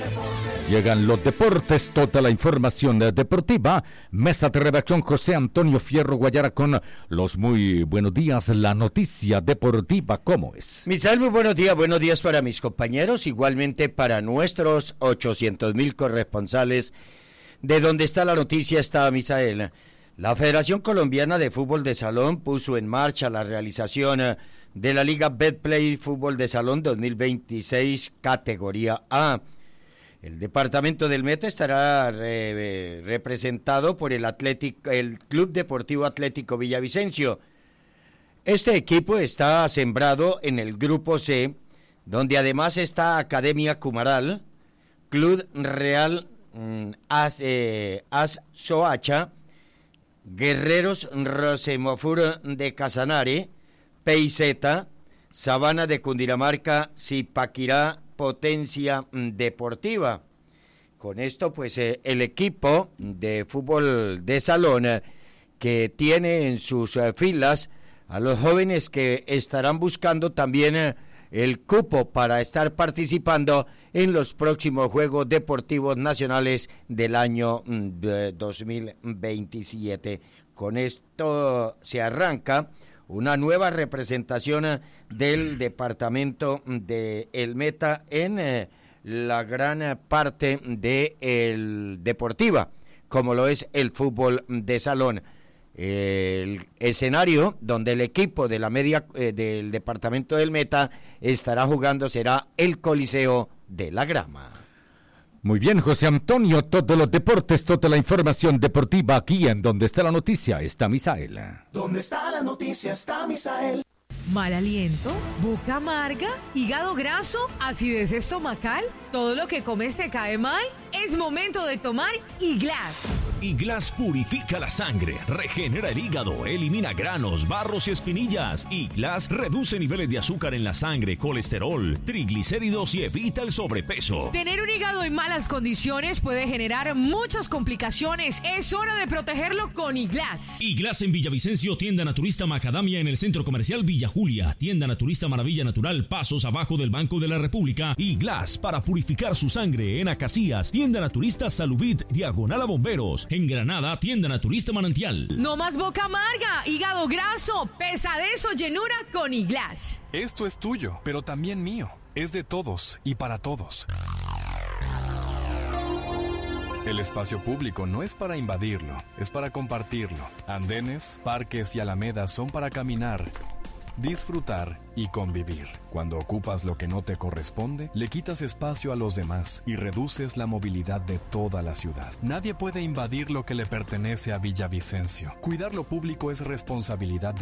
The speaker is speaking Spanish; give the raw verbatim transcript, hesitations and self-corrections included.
Llegan los deportes, toda la información deportiva. Mesa de redacción José Antonio Fierro Guayara con los muy buenos días, la noticia deportiva, ¿cómo es? Misael, muy buenos días, buenos días para mis compañeros, igualmente para nuestros ochocientos mil corresponsales. De donde está la noticia está Misael. La Federación Colombiana de Fútbol de Salón puso en marcha la realización de la Liga Betplay Fútbol de Salón dos mil veintiséis categoría A. El departamento del Meta estará re, representado por el, Atlético, el Club Deportivo Atlético Villavicencio. Este equipo está sembrado en el Grupo C, donde además está Academia Cumaral, Club Real mm, As, eh, As Soacha, Guerreros Rosemofur de Casanare, P I Z, Sabana de Cundinamarca, Zipaquirá, Potencia Deportiva. Con esto, pues, eh, el equipo de fútbol de salón eh, que tiene en sus eh, filas a los jóvenes que estarán buscando también eh, el cupo para estar participando en los próximos Juegos Deportivos Nacionales del año de dos mil veintisiete. Con esto se arranca una nueva representación del departamento de El Meta en eh, la gran parte de el deportiva, como lo es el fútbol de salón. El escenario donde el equipo de la media eh, del departamento del Meta estará jugando será el Coliseo de la Grama. Muy bien, José Antonio, todos los deportes, toda la información deportiva aquí en Donde está la noticia, está Misael. Donde está la noticia, está Misael. Mal aliento, boca amarga, hígado graso, acidez estomacal, todo lo que comes te cae mal. Es momento de tomar Iglas. Iglas purifica la sangre, regenera el hígado, elimina granos, barros y espinillas. Iglas reduce niveles de azúcar en la sangre, colesterol, triglicéridos y evita el sobrepeso. Tener un hígado en malas condiciones puede generar muchas complicaciones. Es hora de protegerlo con Iglas. Iglas en Villavicencio, tienda naturista Macadamia en el Centro Comercial Villa Julia, tienda naturista Maravilla Natural, pasos abajo del Banco de la República. Iglas para purificar su sangre en Acacías, tienda naturista Salubit, diagonal a Bomberos. En Granada, tienda naturista Manantial. No más boca amarga, hígado graso, pesadez o llenura con Iglas. Esto es tuyo, pero también mío. Es de todos y para todos. El espacio público no es para invadirlo, es para compartirlo. Andenes, parques y alamedas son para caminar, disfrutar y convivir. Cuando ocupas lo que no te corresponde, le quitas espacio a los demás y reduces la movilidad de toda la ciudad. Nadie puede invadir lo que le pertenece a Villavicencio. Cuidar lo público es responsabilidad de